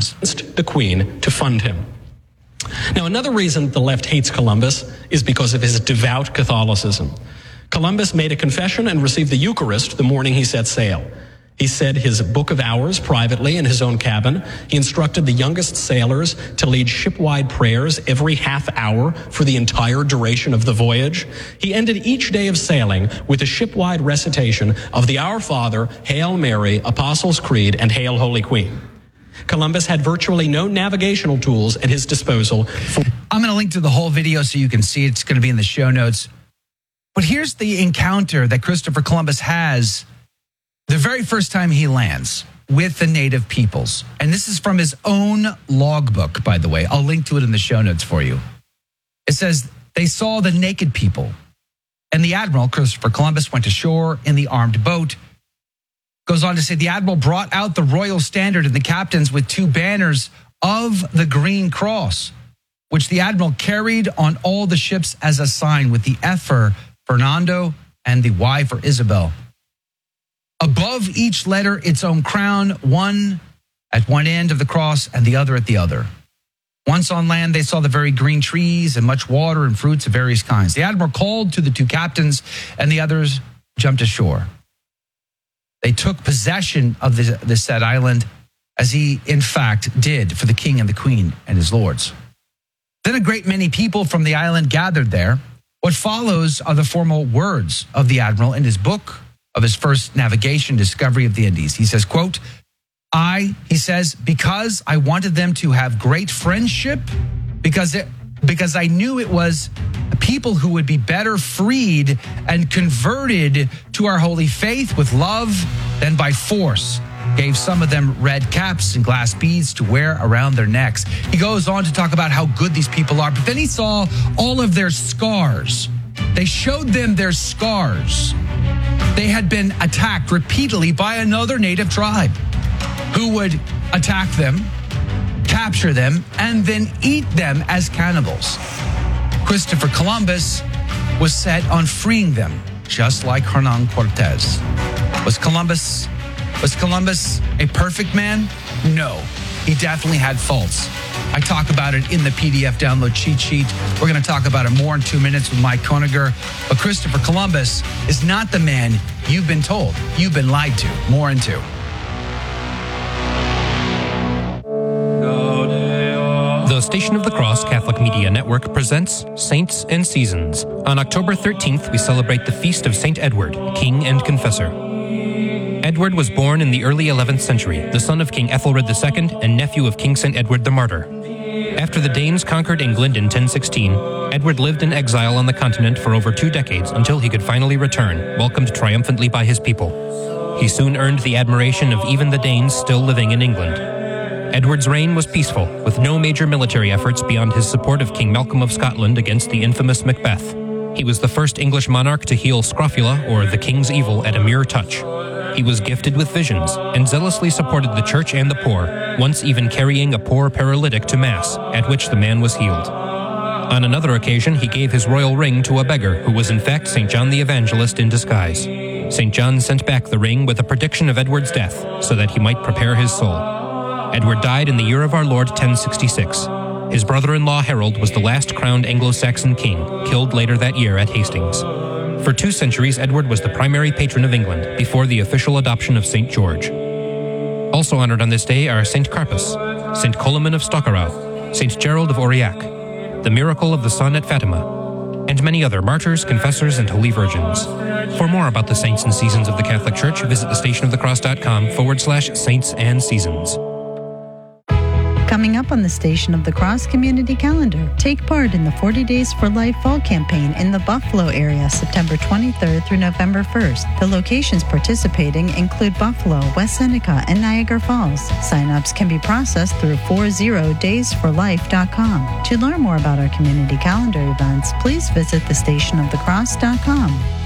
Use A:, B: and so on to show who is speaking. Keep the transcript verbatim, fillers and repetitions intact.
A: Columbus.
B: The Queen to fund him. Now, another reason the left hates Columbus is because of his devout Catholicism. Columbus made a confession and received the Eucharist the morning he set sail. He said his Book of Hours privately in his own cabin. He instructed the youngest sailors to lead shipwide prayers every half hour for the entire duration of the voyage. He ended each day of sailing with a shipwide recitation of the Our Father, Hail Mary, Apostles' Creed, and Hail Holy Queen. Columbus had virtually no navigational tools at his disposal. For-
A: I'm going to link to the whole video so you can see it. It's going to be in the show notes. But here's the encounter that Christopher Columbus has the very first time he lands with the native peoples. And this is from his own logbook, by the way. I'll link to it in the show notes for you. It says, they saw the naked people. And the admiral, Christopher Columbus, went ashore in the armed boat. Goes on to say, the admiral brought out the royal standard and the captains with two banners of the Green Cross, which the admiral carried on all the ships as a sign, with the F for Fernando and the Y for Isabel. Above each letter, its own crown, one at one end of the cross and the other at the other. Once on land, they saw the very green trees and much water and fruits of various kinds. The admiral called to the two captains, and the others jumped ashore. They took possession of the, the said island, as he, in fact, did for the king and the queen and his lords. Then a great many people from the island gathered there. What follows are the formal words of the admiral in his book of his first navigation discovery of the Indies. He says, quote, I, he says, because I wanted them to have great friendship, because it, because I knew it was a people who would be better freed and converted to our holy faith with love than by force, gave some of them red caps and glass beads to wear around their necks. He goes on to talk about how good these people are, but then he saw all of their scars. They showed them their scars. They had been attacked repeatedly by another native tribe who would attack them, capture them, and then eat them as cannibals. Christopher Columbus was set on freeing them, just like Hernan Cortez. Was Columbus, was Columbus a perfect man? No, he definitely had faults. I talk about it in the P D F download cheat sheet. We're going to talk about it more in two minutes with Mike Koniger. But Christopher Columbus is not the man you've been told. You've been lied to. More in two.
C: The Station of the Cross Catholic Media Network presents Saints and Seasons. On October thirteenth, we celebrate the feast of Saint Edward, King and Confessor. Edward was born in the early eleventh century, the son of King Ethelred the Second and nephew of King Saint Edward the Martyr. After the Danes conquered England in ten sixteen, Edward lived in exile on the continent for over two decades until he could finally return, welcomed triumphantly by his people. He soon earned the admiration of even the Danes still living in England. Edward's reign was peaceful, with no major military efforts beyond his support of King Malcolm of Scotland against the infamous Macbeth. He was the first English monarch to heal scrofula, or the king's evil, at a mere touch. He was gifted with visions and zealously supported the church and the poor, once even carrying a poor paralytic to Mass, at which the man was healed. On another occasion, he gave his royal ring to a beggar who was in fact Saint John the Evangelist in disguise. Saint John sent back the ring with a prediction of Edward's death, so that he might prepare his soul. Edward died in the year of our Lord ten sixty-six. His brother-in-law Harold was the last crowned Anglo-Saxon king, killed later that year at Hastings. For two centuries, Edward was the primary patron of England before the official adoption of Saint George. Also honored on this day are Saint Carpus, Saint Coloman of Stockerau, Saint Gerald of Aurillac, the miracle of the sun at Fatima, and many other martyrs, confessors, and holy virgins. For more about the saints and seasons of the Catholic Church, visit thestationofthecross.com forward slash saints and seasons.
D: Coming up on the Station of the Cross Community Calendar, take part in the forty Days for Life Fall Campaign in the Buffalo area, September twenty-third through November first. The locations participating include Buffalo, West Seneca, and Niagara Falls. Sign-ups can be processed through forty days for life dot com. To learn more about our community calendar events, please visit the station of the cross dot com.